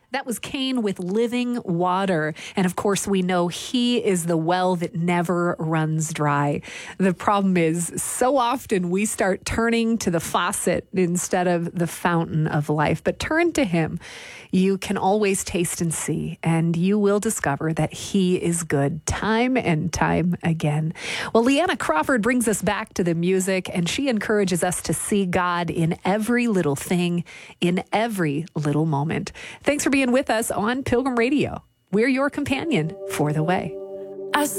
That was Cain with Living Water. And of course, we know he is the well that never runs dry. The problem is, so often we start turning to the faucet instead of the fountain of life. But turn to him. You can always taste and see, and you will discover that he is good time and time again. Well, Leanna Crawford brings us back to the music, and she encourages us to see God in every little thing, in every little moment. Thanks for being with us on Pilgrim Radio. We're your companion for the way.